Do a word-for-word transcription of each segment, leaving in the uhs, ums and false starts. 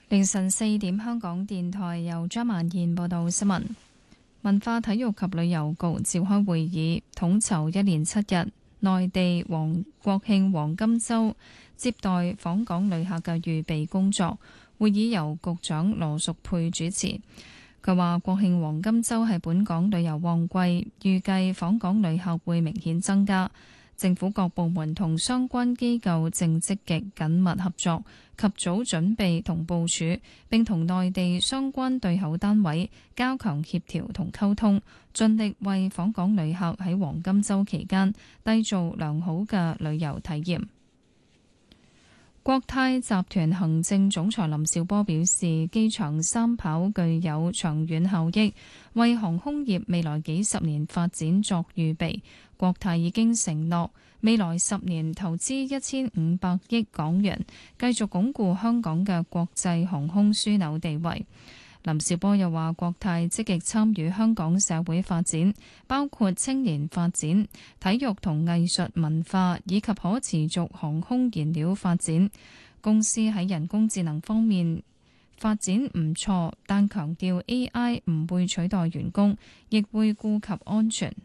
凌晨四點，香港電台由張曼燕報道新聞。文化體育及旅遊局召開會議，統籌一連七日內地黃國慶黃金週接待訪港旅客嘅預備工作。會議由局長羅淑佩主持。佢話：國慶黃金週係本港旅遊旺季，預計訪港旅客會明顯增加。政府各部門同相關機構正積極緊密合作，及早準備同部署，並同內地相關對口單位加強協調同溝通，盡力為訪港旅客喺黃金週期間締造良好嘅旅遊體驗。國泰集團行政總裁林紹波表示，機場三跑具有長遠效益，為航空業未來幾十年發展作預備。國泰已經承諾未來十年投資一千五百億港元，繼續鞏固香港嘅國際航空樞紐地位。林紹波又話，國泰積極參與香港社會發展，包括青年發展、體育同藝術文化以及可持續航空燃料發展。公司喺人工智能方面發展唔錯，但強調 A I 唔會取代員工，亦會顧及安全。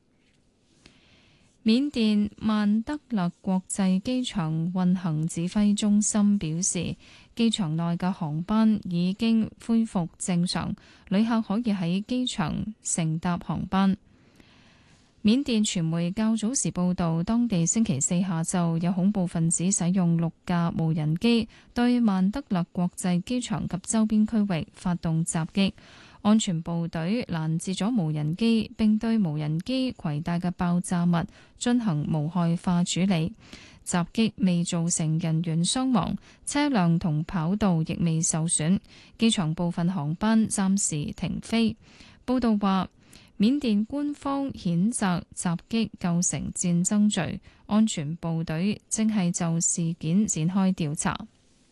緬甸曼德勒國際機場運行指揮中心表示，機場內嘅航班已經恢復正常，旅客可以喺機場乘搭航班。緬甸傳媒較早時報道，當地星期四下晝有恐怖分子使用六架無人機對曼德勒國際機場及周邊區域發動襲擊。安全部隊攔截咗無人機，並對無人機攜帶嘅爆炸物進行無害化處理。襲擊未造成人員傷亡，車輛同跑道亦未受損。機場部分航班暫時停飛。報道話，緬甸官方譴責襲擊構成戰爭罪，安全部隊正係就事件展開調查。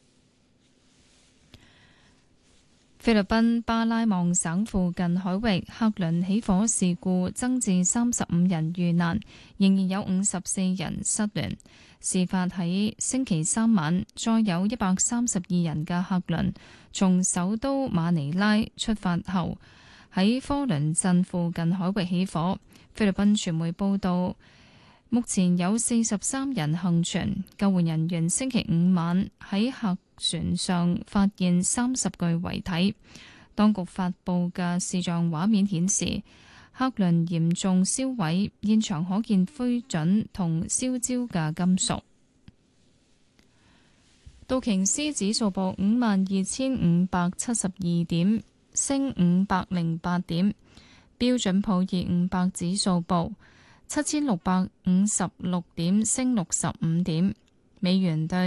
菲律賓巴拉望省附近海域客輪起火事故增至三十五人遇難，仍然有五十四人失聯。事發喺星期三晚，再有一百三十二人嘅客輪從首都馬尼拉出發後，喺科倫鎮附近海域起火。菲律賓傳媒報道，目前有四十三人幸存。救援人員星期五晚喺客船上發現三十具遺體。當局發布嘅視像畫面顯示，客輪嚴重燒毀，現場可見灰燼同燒焦嘅金屬。道瓊斯指數報五萬二千五百七十二點，升五百零八點。標準普爾五百指數報七千六百五十六點，升六十五點。美元對